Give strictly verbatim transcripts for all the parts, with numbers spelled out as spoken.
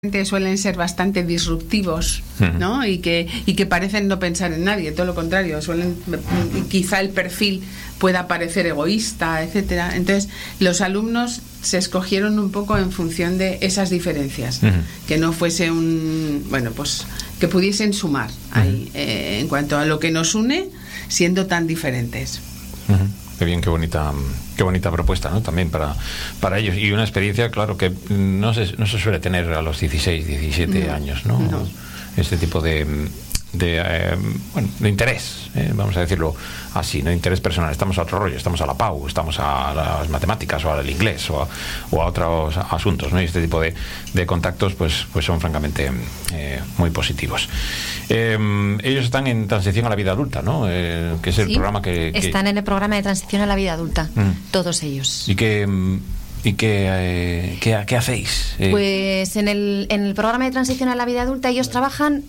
suelen ser bastante disruptivos, ¿no? Y que, y que parecen no pensar en nadie, todo lo contrario, suelen, quizá el perfil pueda parecer egoísta, etcétera. Entonces, los alumnos se escogieron un poco en función de esas diferencias, uh-huh. que no fuese un, bueno, pues que pudiesen sumar ahí, uh-huh. eh, en cuanto a lo que nos une, siendo tan diferentes. Uh-huh. Qué bien, qué bonita, qué bonita propuesta, ¿no? También para, para ellos. Y una experiencia, claro, que no se, no se suele tener a los dieciséis, diecisiete no, años, ¿no? no. Este tipo de, de, eh, bueno, de interés, eh, vamos a decirlo así, ¿no? Interés personal. Estamos a otro rollo, estamos a la P A U, estamos a las matemáticas o al inglés o a, o a otros asuntos, ¿no? Y este tipo de, de contactos, pues, pues son francamente eh, muy positivos. Eh, ellos están en transición a la vida adulta, ¿no? Eh, que es el sí, programa que, que... Están en el programa de transición a la vida adulta, mm. todos ellos. ¿Y qué, y qué, eh, qué, qué hacéis? Eh... Pues en el, en el programa de transición a la vida adulta ellos trabajan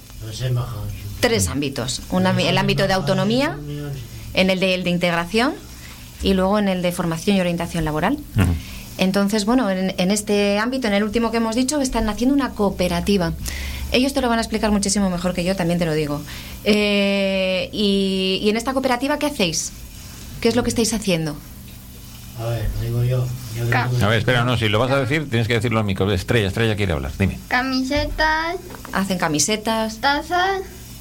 tres ámbitos. Una, el ámbito de autonomía, en el de, el de integración y luego en el de formación y orientación laboral. Uh-huh. Entonces, bueno, en, en este ámbito, en el último que hemos dicho, están haciendo una cooperativa. Ellos te lo van a explicar muchísimo mejor que yo, también te lo digo. Eh, y, y en esta cooperativa, ¿qué hacéis? ¿Qué es lo que estáis haciendo? A ver, lo digo yo. yo Ca- a ver, espera, no, si lo vas a decir, tienes que decirlo al micro. Estrella, Estrella quiere hablar, dime. Camisetas. Hacen camisetas. Tazas.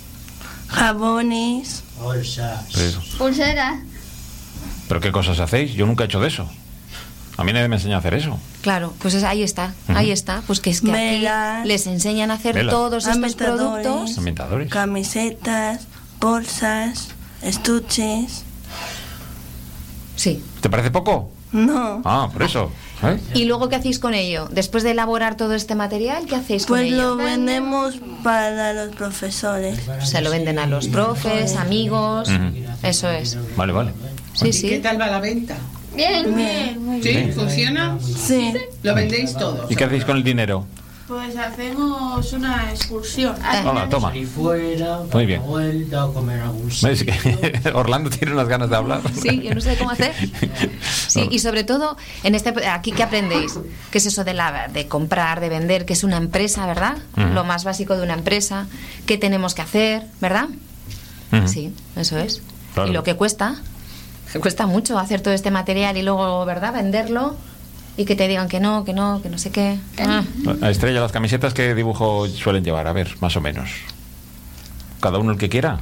Jabones. Bolsas. Pulseras. ¿Pero qué cosas hacéis? Yo nunca he hecho de eso. A mí nadie me enseña a hacer eso. Claro, pues es, ahí está, uh-huh. ahí está. Pues que es que Velas, aquí les enseñan a hacer velas. todos estos productos. Ambientadores. Camisetas, bolsas, estuches. Sí. ¿Te parece poco? No. Ah, por eso. ¿Eh? ¿Y luego qué hacéis con ello? Después de elaborar todo este material, ¿qué hacéis pues con ello? Pues lo vendemos para los profesores. Se lo venden a los profes, amigos. Uh-huh. Eso es. Vale, vale. Sí, sí. ¿Y qué tal va la venta? Bien, bien. ¿Sí? Bien. ¿Funciona? Sí. ¿Lo vendéis todo? ¿Y qué hacéis con el dinero? Pues hacemos una excursión. Hola, toma. Fuera, muy bien. Vuelta, comer algún sitio. Orlando tiene unas ganas de hablar. Sí, yo no sé cómo hacer. Sí, y sobre todo, en este aquí, ¿qué aprendéis? ¿Qué es eso de, la, de comprar, de vender? ¿Qué es una empresa, verdad? Uh-huh. Lo más básico de una empresa. ¿Qué tenemos que hacer, verdad? Uh-huh. Sí, eso es. Claro. Y lo que cuesta... Cuesta mucho hacer todo este material y luego, ¿verdad?, venderlo y que te digan que no, que no, que no sé qué. Ah. A Estrella, las camisetas, ¿qué dibujo suelen llevar? A ver, más o menos. ¿Cada uno el que quiera?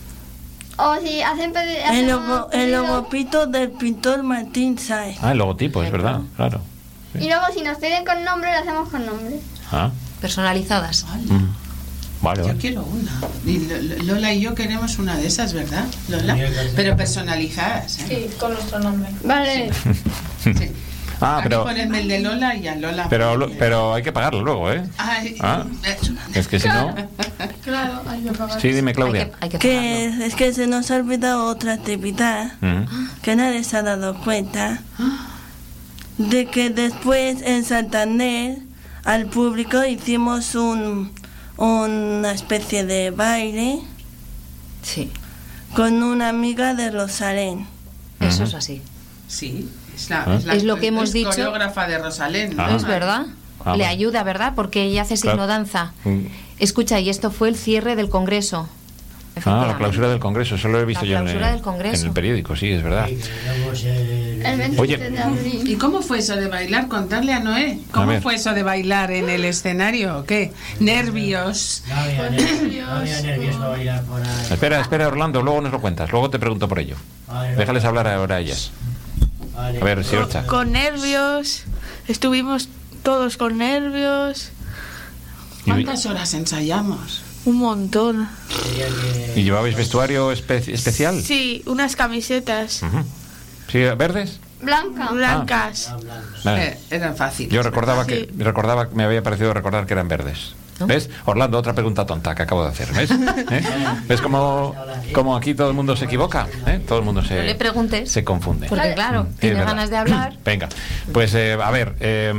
O si hacen... El, logo, el logopito del pintor Martín Sáez. Ah, el logotipo, es verdad, claro. Sí. Y luego si nos piden con nombre, lo hacemos con nombre. Ah. Personalizadas. Vale. Mm. Vale, yo vale. quiero una. Y Lola y yo queremos una de esas, ¿verdad, Lola? Pero personalizadas, ¿eh? Sí, con nuestro nombre. Vale. Sí. Ah, aquí pero ponedme el de Lola y a Lola. Pero, pero hay que pagarlo luego, ¿eh? Ay, ah, es que si no... Claro, hay que pagarlo. Sí, dime, Claudia. Hay que, hay que que es, es que se nos ha olvidado otra actividad uh-huh. que nadie se ha dado cuenta de que después en Santander al público hicimos un una especie de baile, sí, con una amiga de Rosalén. Eso es así. Sí, es, la, ¿Ah? es, la, es lo que hemos es dicho. Coreógrafa de Rosalén, ¿no? Ah. Es verdad. Ah, Le bueno. ayuda, ¿verdad? Porque ella hace claro. signodanza. Mm. Escucha, y esto fue el cierre del Congreso. Ah, la clausura del Congreso, eso lo he visto la yo en el, en el periódico, sí, es verdad. Oye, ¿y cómo fue eso de bailar? Contarle a Noé. ¿Cómo a fue eso de bailar en el escenario? ¿O qué? ¿Nervios? No había nervios, no había nervios para bailar por ahí. Espera, espera, Orlando, luego nos lo cuentas, luego te pregunto por ello. Vale, déjales hablar ahora a ellas. Vale. A ver, si Orcha. Con, con nervios, estuvimos todos con nervios. ¿Cuántas horas ensayamos? Un montón. ¿Y llevabais vestuario espe- especial? Sí, unas camisetas. Uh-huh. ¿Sí, verdes? Blancas. Blancas. Ah. Eh, eran fáciles. Yo recordaba sí. que recordaba me había parecido recordar que eran verdes. ¿No? ¿Ves? Orlando, otra pregunta tonta que acabo de hacer. ¿Ves? ¿Eh? ¿Ves cómo, cómo aquí todo el mundo se equivoca? ¿Eh? Todo el mundo se, no le preguntes, se confunde. Porque claro, sí, tiene ganas de hablar. Venga, pues eh, a ver. Eh,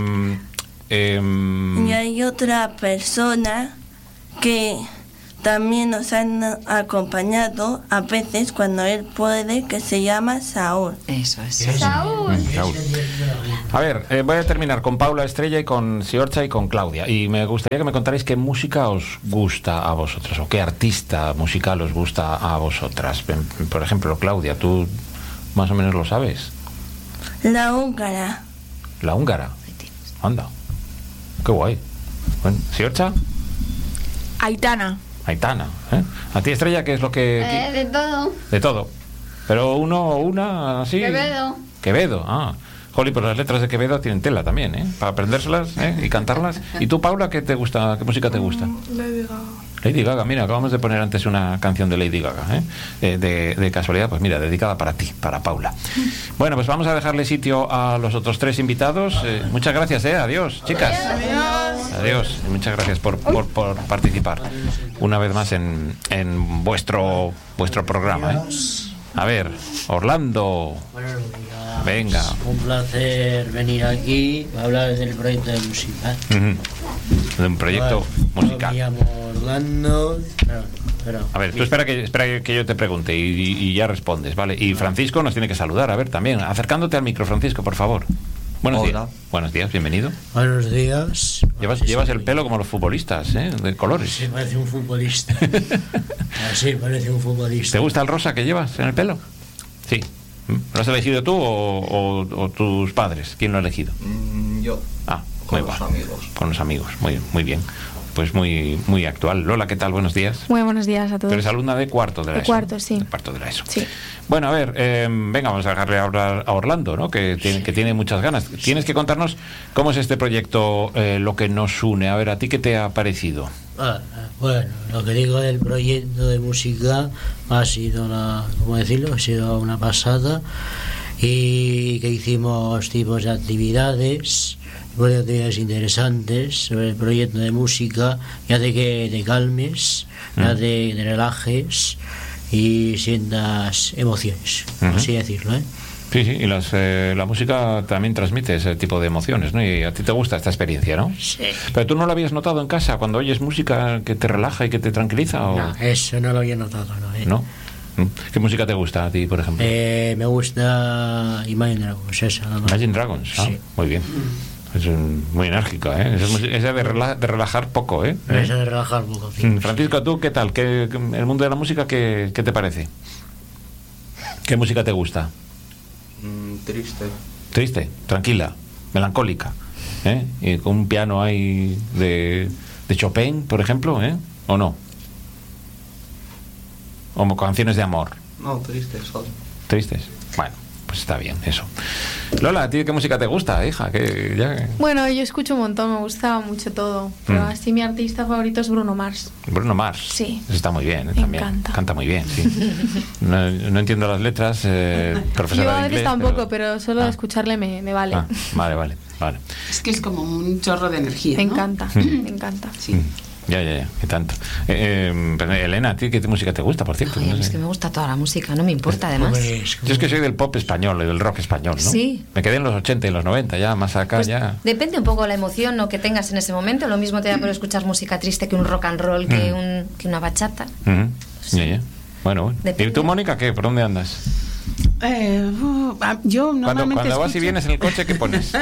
eh, y hay otra persona que también nos han acompañado a veces cuando él puede, que se llama Saúl. Eso es. Saúl. Saúl. A ver, eh, voy a terminar con Paula Estrella y con Siorcha y con Claudia. Y me gustaría que me contarais qué música os gusta a vosotras o qué artista musical os gusta a vosotras. Por ejemplo, Claudia, ¿tú más o menos lo sabes? La húngara. La húngara. Anda. Qué guay. Bueno, ¿Siorcha? Aitana. Aitana. ¿eh? ¿A ti, Estrella, qué es lo que...? Eh, de todo. De todo. Pero uno o una así... Quevedo. Quevedo, ah. Jolly, pues las letras de Quevedo tienen tela también, ¿eh? Para aprendérselas, ¿eh? Y cantarlas. ¿Y tú, Paula, qué te gusta? ¿Qué música te gusta? Lady Gaga. Lady Gaga, mira, acabamos de poner antes una canción de Lady Gaga, ¿eh? Eh, de, de casualidad, pues mira, dedicada para ti, para Paula. Bueno, pues vamos a dejarle sitio a los otros tres invitados. Eh, muchas gracias, ¿eh? Adiós, chicas. Adiós. Adiós. Y muchas gracias por, por, por participar una vez más en, en vuestro, vuestro programa, ¿eh? A ver, Orlando. Buenos días. Venga. Un placer venir aquí a hablar del proyecto de música. Uh-huh. De un proyecto Bueno, musical. Me llamo Orlando. Pero, pero, A ver, tú espera que, espera que yo te pregunte y, y, y ya respondes, ¿vale? Y Francisco nos tiene que saludar, a ver, también. Acercándote al micro, Francisco, por favor. Buenos Hola. días. Buenos días, bienvenido. Buenos días. Llevas, Sí, llevas sí, el pelo como los futbolistas, ¿eh? De colores. Sí, parece un futbolista. Así parece un futbolista. ¿Te gusta el rosa que llevas en el pelo? Sí. ¿Lo has elegido tú o, o, o tus padres? ¿Quién lo ha elegido? Mm, yo. Ah, Con muy los bueno. amigos. Con los amigos, muy, muy bien. Pues muy, muy actual. Lola, ¿qué tal? Buenos días. Muy buenos días a Tú todos. eres alumna de cuarto de la De ESO. cuarto, sí. De cuarto de la ESO. Sí. Bueno, a ver, eh, venga, vamos a dejarle hablar a Orlando, ¿no? Que tiene, que tiene muchas ganas. Tienes que contarnos cómo es este proyecto, eh, lo que nos une. A ver, ¿a ti qué te ha parecido? Ah, bueno, lo que digo del proyecto de música ha sido una, ¿cómo decirlo? Ha sido una pasada, y que hicimos tipos de actividades, tipos de actividades interesantes sobre el proyecto de música, y hace que te calmes, y hace que te relajes y sientas emociones, Ujú. así decirlo, ¿eh? Sí, sí, y las, eh, la música también transmite ese tipo de emociones, ¿no? Y a ti te gusta esta experiencia, ¿no? Sí. Pero tú no lo habías notado en casa cuando oyes música que te relaja y que te tranquiliza, ¿o No, eso no lo había notado, ¿no? ¿eh? no? ¿Qué música te gusta a ti, por ejemplo? Eh, me gusta Imagine Dragons, esa. ¿no? Imagine Dragons, ah, Sí. muy bien. Es un- muy enérgica, ¿eh? Esa, es música- esa de, rela- de relajar poco, ¿eh? Esa de relajar un poco. sí. Mm, Francisco, ¿tú qué tal? ¿Qué, el mundo de la música, ¿qué, qué te parece? ¿Qué música te gusta? Mm, triste. Triste, tranquila, melancólica, ¿eh? Y con un piano ahí de, de Chopin, por ejemplo, ¿eh? ¿O no? Como canciones de amor, No, triste, solo. tristes. Bueno, pues está bien, eso. Lola, ¿a ti qué música te gusta, hija? Que ya... Bueno, yo escucho un montón, me gusta mucho todo. Pero Mm. así mi artista favorito es Bruno Mars. Bruno Mars. Sí. Eso está muy bien, ¿eh? Me También. encanta. Canta muy bien, sí. No, no entiendo las letras, eh, profesora Yo a de veces inglés, tampoco, pero, solo Ah. de escucharle me, me vale. Ah, vale, vale, vale. Es que es como un chorro de energía. Me ¿no? encanta, me encanta. Sí. Mm. Ya, ya, ya, qué tanto. Eh, eh, pero, Elena, ¿a ti qué música te gusta, por cierto? Joder, No es sé. que me gusta toda la música, no me importa además. Hombre, es como- Yo es que soy del pop español y del rock español, ¿no? Sí. Me quedé en los ochenta y los noventa, ya más acá, Pues ya. depende un poco la emoción, ¿no?, que tengas en ese momento. Lo mismo te da por escuchar música triste que un rock and roll, que, Mm. un, que una bachata. Ujú. Ya, ya. Bueno, bueno. ¿Y Depende. tú, Mónica, qué? ¿Por dónde andas? Eh, uh, ah, yo Cuando, normalmente cuando vas y escucho- vienes en el coche, ¿qué pones?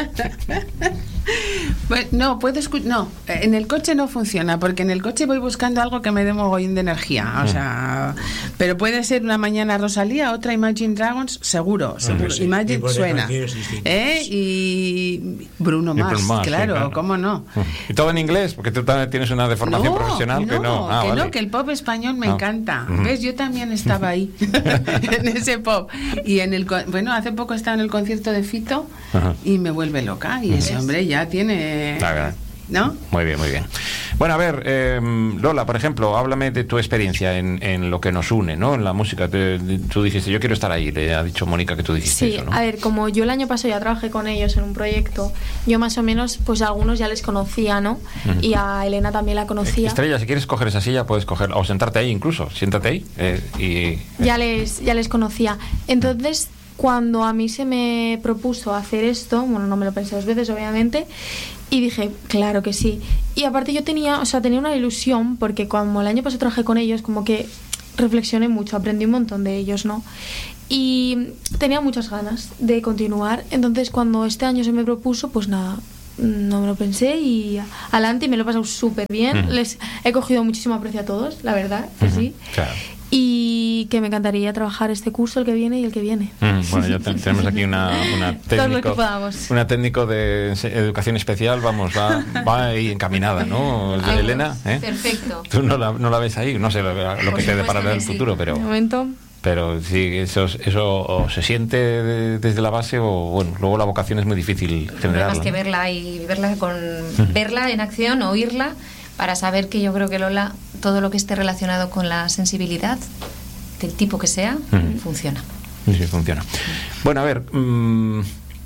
Pues, no, puedo escuchar. No, en el coche no funciona, porque en el coche voy buscando algo que me dé mogollón de energía. O sea, pero puede ser una mañana Rosalía, otra Imagine Dragons, seguro, seguro. sí, Imagine tipos de suena. canciones distintas. ¿Eh? Y Bruno Y Mars, Bruno Mars, sí, claro, claro. ¿cómo no? ¿Y todo en inglés? Porque tú también tienes una deformación profesional que no. Ah, que vale. no, que el pop español me Ah. encanta. Ujú. ¿Ves? Yo también estaba ahí, en ese pop. Y en el, co- bueno, hace poco estaba en el concierto de Fito Ajá. y me vuelve loca. Y ese hombre ya tiene... La verdad. ¿No? Muy bien, muy bien. Bueno, a ver, eh, Lola, por ejemplo, háblame de tu experiencia en, en lo que nos une, ¿no? En la música. Te- de- tú dijiste, yo quiero estar ahí. Le ha dicho Mónica que tú dijiste Sí, eso, ¿no? a ver, como yo el año pasado ya trabajé con ellos en un proyecto, yo más o menos, pues a algunos ya les conocía, ¿no? Ujú. Y a Elena también la conocía. Estrella, si quieres coger esa silla, puedes coger, o sentarte ahí incluso, siéntate ahí. eh, y Ya les, ya les conocía. Entonces, cuando a mí se me propuso hacer esto, bueno, no me lo pensé dos veces, obviamente, y dije, claro que sí. Y aparte yo tenía, o sea, tenía una ilusión, porque como el año pasado trabajé con ellos, como que reflexioné mucho, aprendí un montón de ellos, ¿no? y tenía muchas ganas de continuar. Entonces cuando este año se me propuso, pues nada, no me lo pensé y adelante, y me lo he pasado súper bien. Mm. Les he cogido muchísimo aprecio a todos, la verdad, que mm-hmm. sí. Claro. Y que me encantaría trabajar este curso, el que viene y el que viene. Mm, bueno, ya te, tenemos aquí una, una técnico, una técnico de educación especial, vamos, va, va ahí encaminada, ¿no? Vamos, Elena, ¿eh? Perfecto. Tú no la, no la ves ahí, no sé lo, lo que te deparará el futuro, pero... De momento... Pero sí, eso, eso o se siente de, desde la base o, bueno, luego la vocación es muy difícil generarla. Más que verla y verla con uh-huh. verla en acción, oírla, para saber que yo creo que Lola, todo lo que esté relacionado con la sensibilidad, del tipo que sea, uh-huh. funciona. Sí, funciona. Bueno, a ver... Mmm,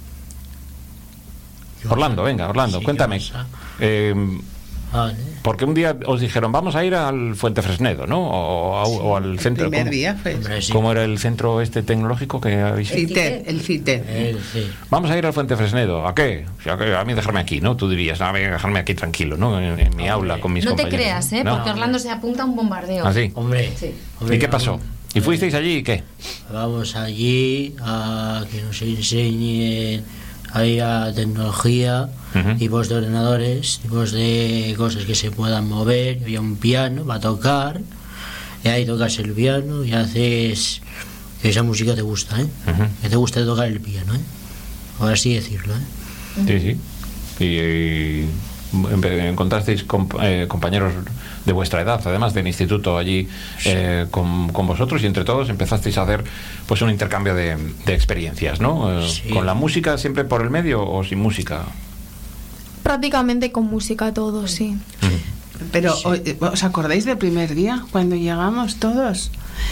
Orlando, venga, Orlando, sí, cuéntame. Eh, vale. Porque un día os dijeron, vamos a ir al Fuentefresnedo, ¿no? O, o, o al centro. El primer ¿cómo, día fue. ¿Cómo era el centro este tecnológico que habéis El CITER, el CITER. El, sí. Vamos a ir al Fuentefresnedo. ¿A qué? O sea, a mí dejarme aquí, ¿no? Tú dirías, a mí dejarme aquí tranquilo, ¿no? En, en mi aula con mis no compañeros. No te creas, ¿eh? ¿No? Porque Orlando se apunta a un bombardeo. ¿Ah, sí? Hombre. Sí. Hombre, ¿Y qué pasó? ¿Y fuisteis allí y qué? Vamos allí a que nos enseñen ahí a tecnología, uh-huh. tipos de ordenadores, tipos de cosas que se puedan mover. Había un piano para tocar, y ahí tocas el piano y haces que esa música te gusta, ¿eh? Uh-huh. Que te gusta tocar el piano, ¿eh? Por así decirlo, ¿eh? Sí, sí. Y, y encontrasteis comp- eh, compañeros de vuestra edad, además del instituto allí, sí. eh, con, con vosotros, y entre todos empezasteis a hacer pues un intercambio de, de experiencias, ¿no? Eh, sí. ¿Con la música siempre por el medio o sin música? Prácticamente con música todo, sí. Uh-huh. Pero sí. ¿os acordáis del primer día cuando llegamos todos?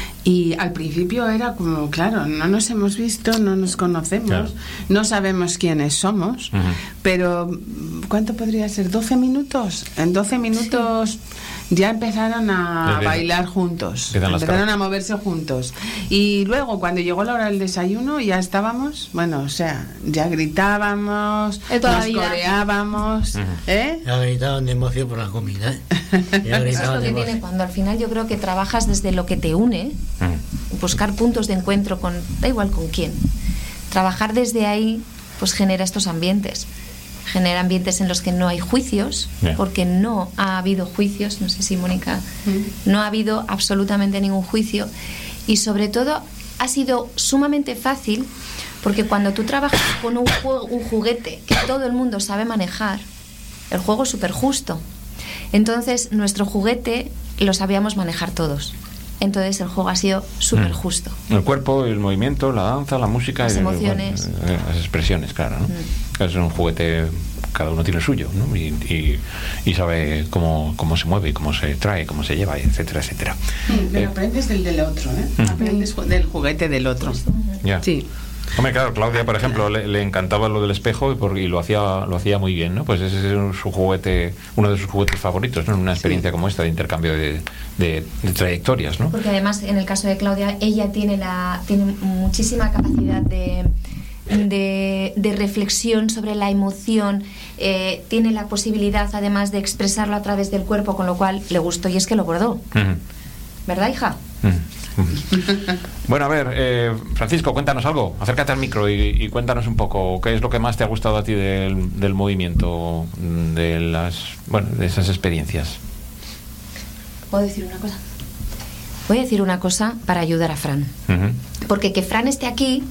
Y al principio era como, claro, no nos hemos visto, no nos conocemos, claro. no sabemos quiénes somos, uh-huh. pero ¿cuánto podría ser? ¿doce minutos? En doce minutos sí. ya empezaron a Desde bailar juntos, empezaron a moverse juntos. Y luego, cuando llegó la hora del desayuno, ya estábamos, bueno, o sea, ya gritábamos, nos coreábamos, uh-huh. ¿eh? Ya gritaban de emoción por la comida, ¿eh? Ya Eso es lo que tiene cuando al final yo creo que trabajas desde lo que te une, mm. buscar puntos de encuentro con, da igual con quién, trabajar desde ahí pues genera estos ambientes, genera ambientes en los que no hay juicios, yeah. porque no ha habido juicios, no sé si Mónica, mm. no ha habido absolutamente ningún juicio, y sobre todo ha sido sumamente fácil, porque cuando tú trabajas con un, juego, un juguete que todo el mundo sabe manejar, el juego es súper justo. Entonces, nuestro juguete lo sabíamos manejar todos. Entonces, el juego ha sido súper justo. El cuerpo, el movimiento, la danza, la música... Las y emociones. El, bueno, las expresiones, claro, ¿no? Mm. Es un juguete, cada uno tiene el suyo, ¿no? Y, y, y sabe cómo, cómo se mueve, cómo se trae, cómo se lleva, etcétera, etcétera. Sí, pero eh, aprendes del del otro, ¿eh? Mm. Aprendes del juguete del otro. Ya. Sí. Hombre, claro, Claudia, por ejemplo, le, le encantaba lo del espejo y lo hacía lo hacía muy bien, ¿no? Pues ese es su juguete, uno de sus juguetes favoritos, ¿no? Una experiencia sí. como esta de intercambio de, de, de trayectorias, ¿no? Porque además, en el caso de Claudia, ella tiene la tiene muchísima capacidad de de, de reflexión sobre la emoción, eh, tiene la posibilidad además de expresarlo a través del cuerpo, con lo cual le gustó y es que lo bordó. Uh-huh. ¿Verdad, hija? Uh-huh. Bueno, a ver, eh, Francisco, cuéntanos algo, acércate al micro y, y cuéntanos un poco qué es lo que más te ha gustado a ti del, del movimiento, de las, bueno, de esas experiencias. ¿Puedo decir una cosa? Voy a decir una cosa para ayudar a Fran, uh-huh. porque que Fran esté aquí,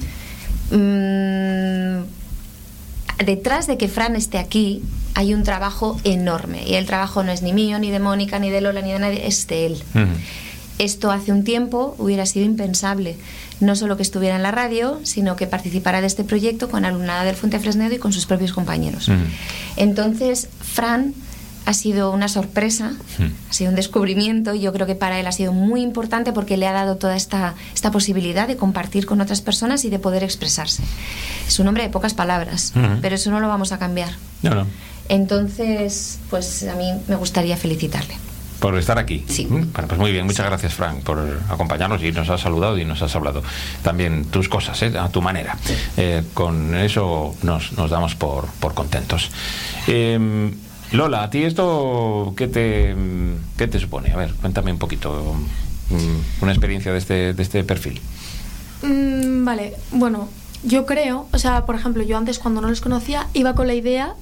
mmm, detrás de que Fran esté aquí hay un trabajo enorme, y el trabajo no es ni mío, ni de Mónica, ni de Lola, ni de nadie, es de él. Uh-huh. Esto hace un tiempo hubiera sido impensable, no solo que estuviera en la radio, sino que participara de este proyecto con alumnada del Fuentefresnedo y con sus propios compañeros. Uh-huh. Entonces, Fran ha sido una sorpresa, uh-huh. ha sido un descubrimiento, y yo creo que para él ha sido muy importante porque le ha dado toda esta, esta posibilidad de compartir con otras personas y de poder expresarse. Es un hombre de pocas palabras, uh-huh. pero eso no lo vamos a cambiar. No, no. Entonces, pues a mí me gustaría felicitarle. Por estar aquí. Sí. Bueno, pues muy bien, muchas gracias, Frank, por acompañarnos, y nos has saludado y nos has hablado también tus cosas, ¿eh? A tu manera. Eh, con eso nos, nos damos por, por contentos. Eh, Lola, ¿a ti esto qué te, qué te supone? A ver, cuéntame un poquito, una experiencia de este, de este perfil. Mm, vale, bueno, yo creo, o sea, por ejemplo, yo antes cuando no les conocía iba con la idea,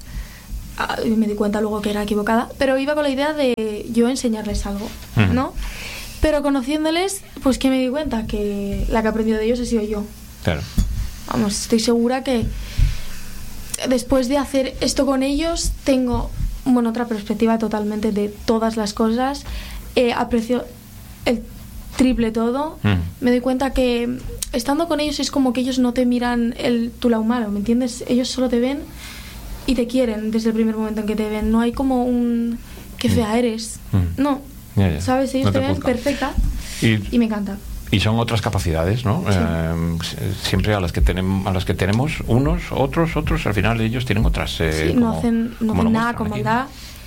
y me di cuenta luego que era equivocada, pero iba con la idea de yo enseñarles algo, uh-huh. ¿no? Pero conociéndoles, pues que me di cuenta que la que ha aprendido de ellos he sido yo. Claro. Vamos, estoy segura que después de hacer esto con ellos tengo, bueno, otra perspectiva totalmente de todas las cosas. Eh, aprecio el triple todo. Mm. Me doy cuenta que estando con ellos es como que ellos no te miran el tu lado malo, ¿me entiendes? Ellos solo te ven y te quieren desde el primer momento en que te ven. No hay como un qué fea eres. Mm. No. Ya, ya. ¿Sabes? Ellos no te, te ven perfecta y, y me encanta. Y son otras capacidades, ¿no? Sí. Eh, siempre a las que tenemos, a las que tenemos unos, otros, otros, al final ellos tienen otras. Eh, sí, como, no hacen, no hacen nada con maldad.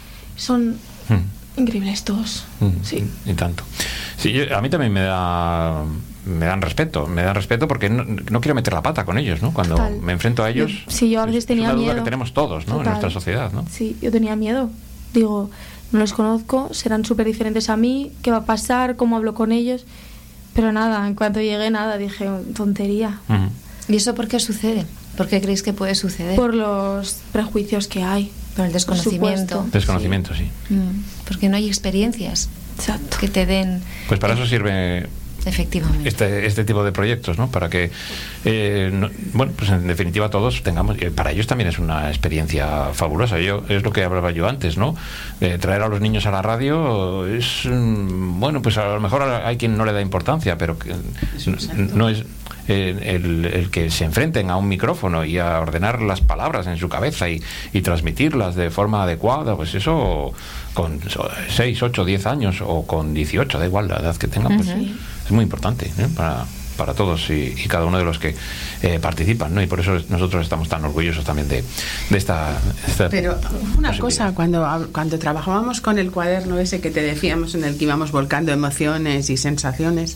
Son mm. increíbles todos. Mm. Sí. Y tanto. Sí, yo, a mí también me da, me dan respeto, me dan respeto porque no, no quiero meter la pata con ellos, ¿no? Cuando Total. me enfrento a ellos. Yo, sí, yo a veces tenía es una miedo. duda que tenemos todos, ¿no? Total. En nuestra sociedad, ¿no? Sí, yo tenía miedo. Digo, no los conozco, serán súper diferentes a mí. ¿Qué va a pasar? ¿Cómo hablo con ellos? Pero nada, en cuanto llegué, nada, dije, tontería. Uh-huh. ¿Y eso por qué sucede? ¿Por qué creéis que puede suceder? Por los prejuicios que hay. Por el desconocimiento. Por desconocimiento, sí. sí. Mm, porque no hay experiencias. Exacto. Que te den... Pues para eso sirve... Efectivamente. Este, este tipo de proyectos, ¿no? Para que, eh, no, bueno, pues en definitiva todos tengamos, eh, para ellos también es una experiencia fabulosa. Yo es lo que hablaba yo antes, ¿no? De traer a los niños a la radio es, bueno, pues a lo mejor hay quien no le da importancia, pero que no, no es eh, el, el que se enfrenten a un micrófono y a ordenar las palabras en su cabeza y, y transmitirlas de forma adecuada, pues eso con seis, ocho, diez años o con dieciocho, da igual la edad que tengan, pues uh-huh. es muy importante, ¿eh? para, para todos y, y cada uno de los que eh, participan, ¿no? Y por eso nosotros estamos tan orgullosos también de, de esta, esta Pero una cosa, cuando, cuando trabajábamos con el cuaderno ese que te decíamos, en el que íbamos volcando emociones y sensaciones,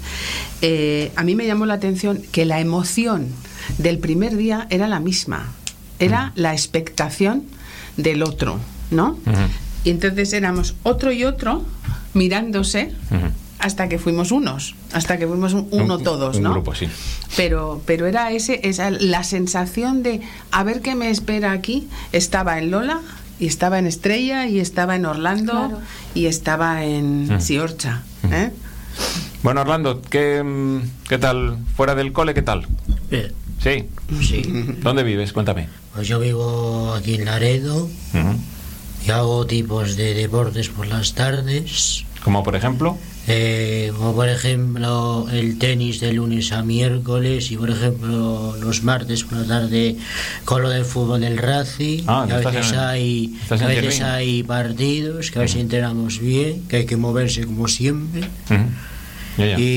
eh, a mí me llamó la atención que la emoción del primer día era la misma, era uh-huh. la expectación del otro, ¿no? Uh-huh. Y entonces éramos otro y otro mirándose uh-huh. hasta que fuimos unos, hasta que fuimos un, uno un, todos, un ¿no? Grupo, sí. Pero, pero era ese, esa la sensación de a ver qué me espera aquí. Estaba en Lola, y estaba en Estrella, y estaba en Orlando, claro. y estaba en uh-huh. Siorcha. ¿eh? Bueno, Orlando, ¿qué, ¿qué tal? ¿Fuera del cole, qué tal? Bien. ¿Sí? Sí. ¿Dónde vives? Cuéntame. Pues yo vivo aquí en Laredo. Uh-huh. Y hago tipos de deportes por las tardes. ¿Como por ejemplo? Eh, como por ejemplo el tenis de lunes a miércoles y por ejemplo los martes por la tarde con lo del fútbol del Racing. Ah, que a veces, en, hay, a veces hay partidos, que a veces uh-huh. entrenamos bien, que hay que moverse como siempre. Uh-huh. Ya, ya.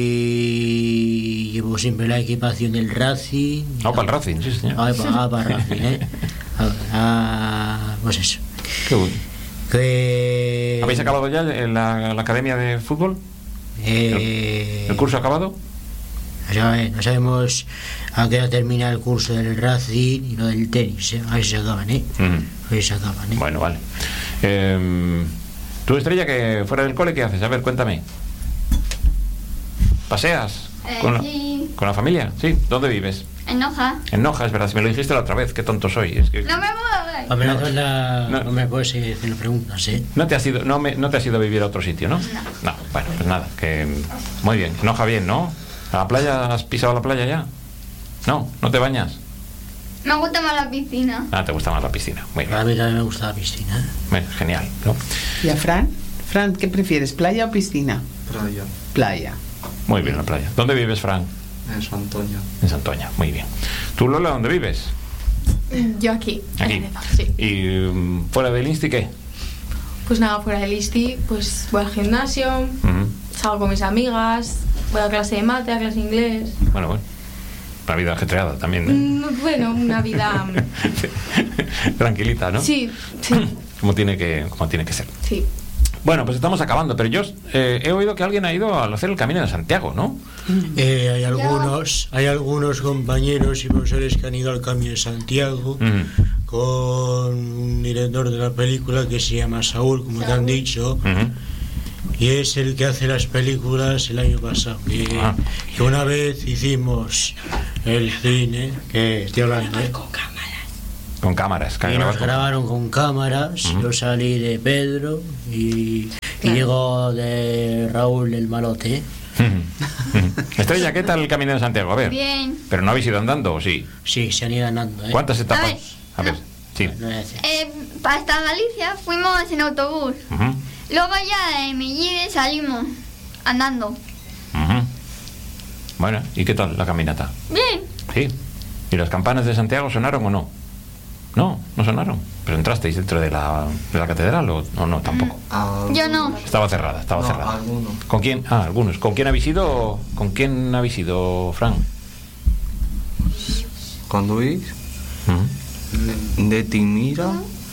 Y llevo siempre la equipación del Racing. Ah, para el Racing, sí, señor. Ah, para, ah, para el Racing, ¿eh? Ah, ah, pues eso. Qué bueno. Que... ¿Habéis acabado ya en la, la academia de fútbol? Eh... ¿El, ¿El curso acabado? No sabemos a qué hora termina el curso del Racing y lo del tenis, ¿eh? A ver si se acaban, ¿eh? Uh-huh. A ver si se acaban, ¿eh? Bueno, vale. Eh, ¿Tú, Estrella, que fuera del cole, qué haces? A ver, cuéntame. ¿Paseas? Eh, ¿Con, la, sí. ¿Con la familia? Sí. ¿Dónde vives? En Noja. En Noja, es verdad. Si me lo dijiste la otra vez, qué tonto soy. Es que... No me voy. A ver, no, la... no, no me puedes seguir haciendo preguntas, ¿eh? No te has ido, no, me, no te has ido a vivir a otro sitio, ¿no? No. No, bueno, pues nada, que muy bien. Noja bien, ¿no? ¿A la playa? ¿Has pisado la playa ya? No, ¿no te bañas? Me gusta más la piscina. Ah, te gusta más la piscina. Muy bien. A mí también me gusta la piscina. Bueno, genial, ¿no? ¿Y a Fran? Fran, ¿qué prefieres, playa o piscina? Playa. Playa. Muy bien, la playa. ¿Dónde vives, Fran? En Santoña. En Santoña, muy bien. ¿Tú, Lola, dónde vives? Yo aquí. Aquí. En sí. ¿Y um, fuera del Insti qué? Pues nada, fuera del Insti, pues voy al gimnasio, uh-huh. salgo con mis amigas, voy a clase de mate, a clase de inglés. Bueno, bueno. Una vida ajetreada también, ¿eh? Mm, bueno, una vida... tranquilita, ¿no? Sí, sí. Como tiene que, como tiene que ser. Sí. Bueno, pues estamos acabando, pero yo eh, he oído que alguien ha ido a hacer el Camino de Santiago, ¿no? Eh, hay algunos, hay algunos compañeros y profesores que han ido al Camino de Santiago uh-huh. con un director de la película que se llama Saúl, como Saúl. te han dicho. Uh-huh. y es el que hace las películas el año pasado. Y Ah. que una vez hicimos el cine, que estoy hablando, ¿eh? Con cámaras. que Y grabas nos con- grabaron con cámaras. Ujú. Yo salí de Pedro y, Claro. y llegó de Raúl el Malote. Estrella, ¿qué tal el Camino de Santiago? A ver. Bien. ¿Pero no habéis ido andando o sí? Sí, se han ido andando, ¿eh? ¿Cuántas etapas? A ver. A ver, sí. No voy a decir. Eh, hasta Galicia fuimos en autobús. Ujú, Luego ya de Mellide salimos andando. ujú. Bueno, ¿y qué tal la caminata? Bien. Sí. ¿Y las campanas de Santiago sonaron o no? No, no sonaron. ¿Pero entrasteis dentro de la, de la catedral o, o no? Tampoco. Yo no. Estaba cerrada, estaba No, cerrada. algunos. ¿Con quién? Ah, algunos. ¿Con quién habéis ido? ¿Con quién habéis ido, Fran? Con Luis, Ujú. de Timira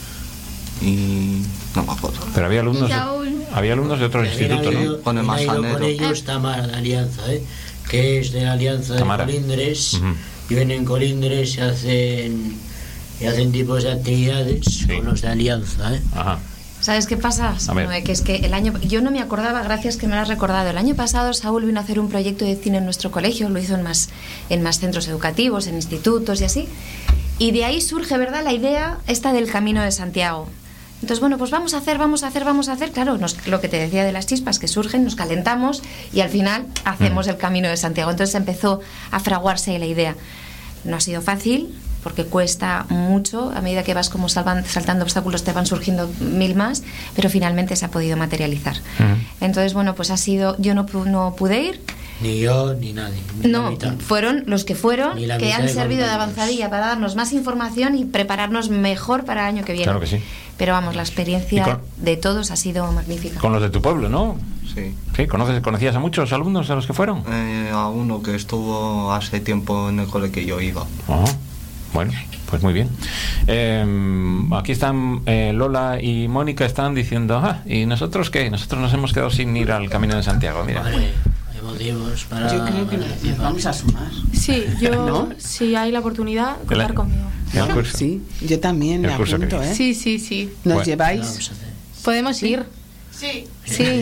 y... no me acuerdo. Pero había alumnos, Y Saúl. había alumnos de otros También institutos, ha ¿no? ido- Con el también ha ido Manzanero. con ellos Tamara de Alianza, ¿eh? Que es de la Alianza de Tamara. Colindres. Ujú. Y vienen en Colindres y hacen, y hacen tipos de actividades con los de Alianza, ¿eh? Ajá. ¿Sabes qué pasa? A ver. Noé? Que es que el año yo no me acordaba, gracias que me lo has recordado. El año pasado Saúl vino a hacer un proyecto de cine en nuestro colegio, lo hizo en más en más centros educativos, en institutos y así. Y de ahí surge, ¿verdad?, la idea esta del Camino de Santiago. Entonces, bueno, pues vamos a hacer, vamos a hacer, vamos a hacer. Claro, nos- lo que te decía de las chispas que surgen, nos calentamos y al final hacemos Mm. el Camino de Santiago. Entonces empezó a fraguarse la idea. No ha sido fácil, porque cuesta mucho. A medida que vas como salvan- saltando obstáculos te van surgiendo mil más, pero finalmente se ha podido materializar. Ujú. Entonces, bueno, pues ha sido... Yo no, pu- no pude ir. Ni yo ni nadie. Ni la No, mitad. fueron los que fueron, Ni la que mitad han de servido de compañeros. avanzadilla para darnos más información y prepararnos mejor para el año que viene. Claro que sí. Pero vamos, la experiencia Y con- de todos ha sido magnífica. Con los de tu pueblo, ¿no? Sí. Sí, ¿conoces, ¿conocías a muchos alumnos de los que fueron? Eh, a uno que estuvo hace tiempo en el cole que yo iba. Ajá. Bueno, pues muy bien. Eh, aquí están eh, Lola y Mónica están diciendo, ah, ¿y nosotros qué? Nosotros nos hemos quedado sin ir al Camino de Santiago, mira. Vale, hay motivos para... Yo creo que nos, nos vamos a sumar. Sí, yo, ¿No? si hay la oportunidad, El contar año- conmigo. el curso. Sí, yo también El me curso que apunto, viene. ¿eh? Sí, sí, sí. ¿Nos Bueno. lleváis? Vamos a hacer. Podemos ir. Sí. Sí.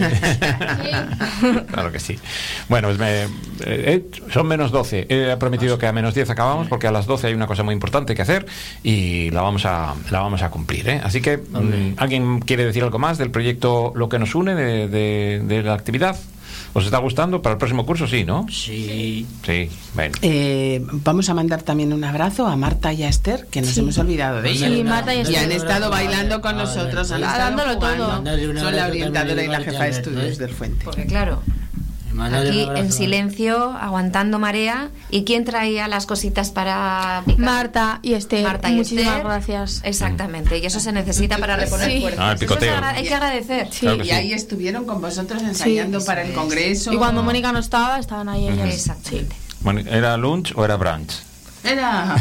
Claro que sí. Bueno, pues me- eh, son menos doce. He prometido que a menos diez acabamos porque a las doce hay una cosa muy importante que hacer y la vamos a, la vamos a cumplir, ¿eh? Así que, mm, ¿alguien quiere decir algo más del proyecto Lo que nos une, de, de- de la actividad? ¿Os está gustando? Para el próximo curso sí, ¿no? Sí. Sí, bueno. Eh, vamos a mandar también un abrazo a Marta y a Esther, que nos Sí. hemos olvidado de ellas. Sí, Marta y Y Esther. han estado bailando con nosotros, han estado Dándolo todo. jugando. Mándale un Son la abrazo orientadora también y la de jefa de Marta estudios Alberto, ¿eh? del Fuente. Porque claro, Mandadle un aquí abrazo. en silencio, aguantando marea. ¿Y quién traía las cositas para picar? Marta y Esther. Marta y Muchísimas Esther. gracias. Exactamente, y eso se necesita para reponer Sí. fuerzas. Ah, el Eso es picoteo. agra- hay que agradecer. Sí. Claro que Y sí. ahí estuvieron con vosotros ensayando Sí, para eso el es. congreso. Y cuando Mónica no estaba, estaban ahí ellas. Exactamente. Bueno, ¿era lunch o era brunch? Era...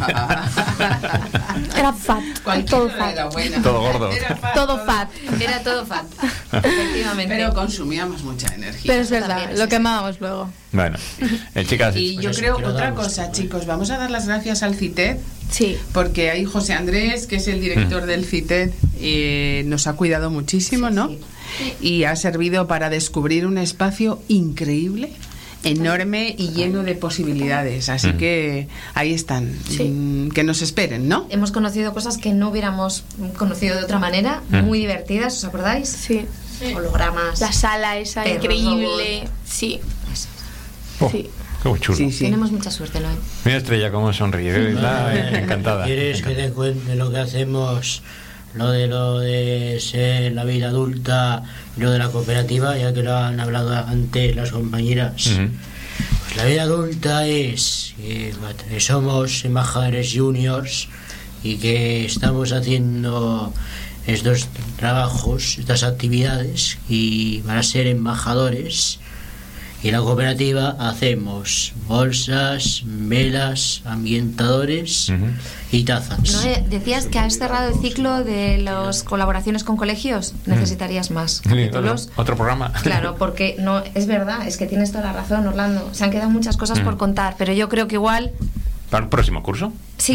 Era fat. Cualquiera Todo era fat. buena. Todo gordo. Era fat, Todo fat. Era todo fat. Efectivamente. Pero consumíamos mucha energía. Pero es verdad, También, lo sí, quemábamos luego. Bueno, eh, chicas, Y Pues yo eso, creo que lo otra damos, cosa, ¿no? chicos, vamos a dar las gracias al CITED, Sí. porque ahí José Andrés, que es el director del CITED, eh, nos ha cuidado muchísimo, Sí, ¿no? sí. Y ha servido para descubrir un espacio increíble, enorme y lleno de posibilidades. Así Mm. que ahí están, Sí. mm, que nos esperen, ¿no? Hemos conocido cosas que no hubiéramos conocido de otra manera, Mm. muy divertidas, ¿os acordáis? Sí. Hologramas. La sala esa Perros increíble. Sí. oh, Sí. qué chulo. Sí, sí. Tenemos mucha suerte, ¿no? Mira Estrella cómo sonríe, está encantada. ¿Quieres que te cuente lo que hacemos, lo de lo de ser la vida adulta y lo de la cooperativa, ya que lo han hablado antes las compañeras? Ujú. Pues la vida adulta es que somos embajadores juniors y que estamos haciendo estos trabajos, estas actividades y para ser embajadores. Y en la cooperativa hacemos bolsas, velas, ambientadores Ujú. y tazas. ¿No? Eh, Decías que has cerrado el ciclo de las colaboraciones con colegios. Necesitarías más Sí, otro, capítulos. otro programa. Claro, porque no es verdad, es que tienes toda la razón, Orlando. Se han quedado muchas cosas Mm. por contar, pero yo creo que igual ¿Para el próximo curso? sí.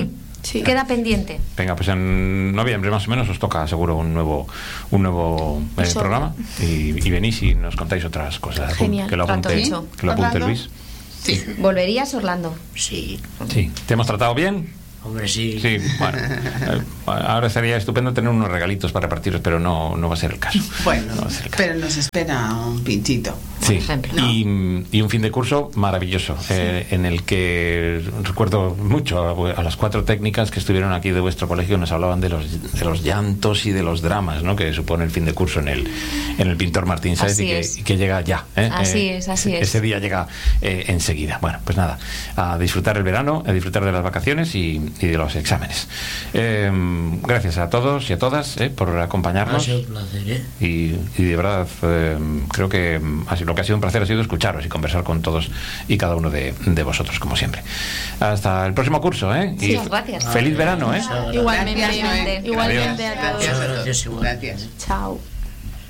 Sí. Queda pendiente. Venga, pues en noviembre más o menos os toca seguro un nuevo un nuevo eh, programa y, y venís y nos contáis otras cosas. Genial. Que lo apunte, Trato hecho. que lo apunte Orlando. Luis. Sí. ¿Volverías, Orlando? Sí, Sí. ¿Te hemos tratado bien? hombre, sí. Sí, bueno. eh, ahora sería estupendo tener unos regalitos para repartiros, pero no, no va a ser el caso. Bueno, No va a ser el caso. pero nos espera un pinchito. Sí, ejemplo. y, y un fin de curso maravilloso, eh, en el que recuerdo mucho a, a las cuatro técnicas que estuvieron aquí de vuestro colegio, nos hablaban de los, de los llantos y de los dramas, ¿no?, que supone el fin de curso en el, en el pintor Martín Sáez, Así y que, es. y que llega ya. ¿eh? Así Eh, es, así ese, es. Ese día llega eh, enseguida. Bueno, pues nada, a disfrutar el verano, a disfrutar de las vacaciones y, y de los exámenes. Eh, gracias a todos y a todas eh, por Ha acompañarnos. sido un placer, ¿eh? Y, y de verdad eh, creo que mm, ha sido- lo que ha sido un placer ha sido escucharos y conversar con todos y cada uno de, de vosotros, como siempre. Hasta el próximo curso, ¿eh? Sí, y gracias. feliz verano, ¿eh? Muchas gracias. Igualmente, Gracias, Noé. igualmente a todos. Gracias a todos. Gracias, igual. Gracias. Chao.